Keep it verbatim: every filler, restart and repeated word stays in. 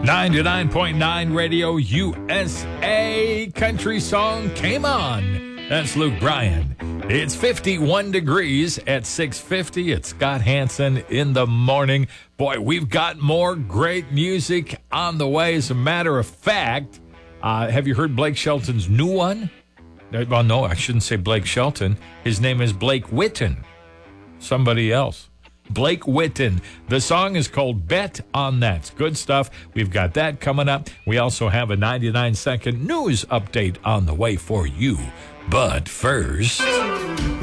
ninety-nine point nine Radio U S A country song came on. That's Luke Bryan. It's fifty-one degrees at six fifty. It's Scott Hansen in the morning. Boy, we've got more great music on the way. As a matter of fact, uh, have you heard Blake Shelton's new one? Well, no, I shouldn't say Blake Shelton. His name is Blake Whitten. Somebody else. Blake Whitten. The song is called Bet on That. It's good stuff. We've got that coming up. We also have a ninety-nine second news update on the way for you. But first...